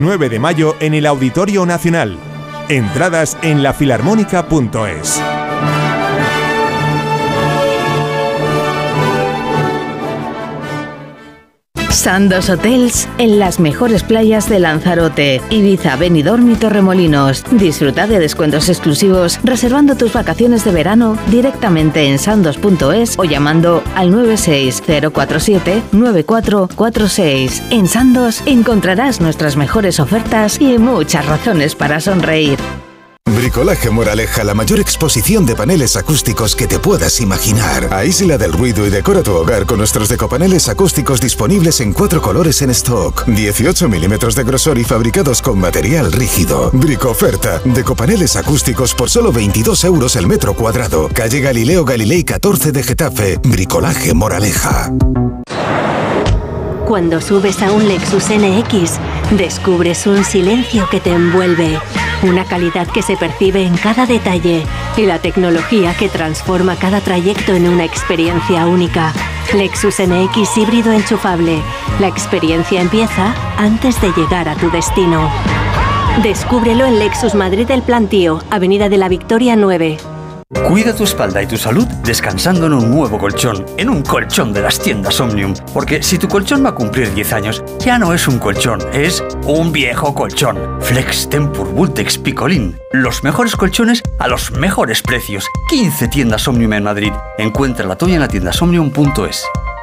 9 de mayo en el Auditorio Nacional. Entradas en lafilarmónica.es. Sandos Hotels en las mejores playas de Lanzarote, Ibiza, Benidorm y Torremolinos. Disfruta de descuentos exclusivos reservando tus vacaciones de verano directamente en sandos.es o llamando al 960479446. En Sandos encontrarás nuestras mejores ofertas y muchas razones para sonreír. Bricolaje Moraleja, la mayor exposición de paneles acústicos que te puedas imaginar. Aísla del ruido y decora tu hogar con nuestros decopaneles acústicos disponibles en 4 colores en stock, 18 milímetros de grosor y fabricados con material rígido. Bricoferta, decopaneles acústicos por solo 22 euros el metro cuadrado. Calle Galileo Galilei 14 de Getafe. Bricolaje Moraleja. Cuando subes a un Lexus NX, descubres un silencio que te envuelve, una calidad que se percibe en cada detalle y la tecnología que transforma cada trayecto en una experiencia única. Lexus NX híbrido enchufable. La experiencia empieza antes de llegar a tu destino. Descúbrelo en Lexus Madrid El Plantío, Avenida de la Victoria 9. Cuida tu espalda y tu salud descansando en un nuevo colchón, en un colchón de las tiendas Omnium. Porque si tu colchón va a cumplir 10 años, ya no es un colchón, es un viejo colchón. Flex Tempur Vultex Picolín. Los mejores colchones a los mejores precios. 15 tiendas Omnium en Madrid. Encuentra la tuya en la tiendasomnium.es.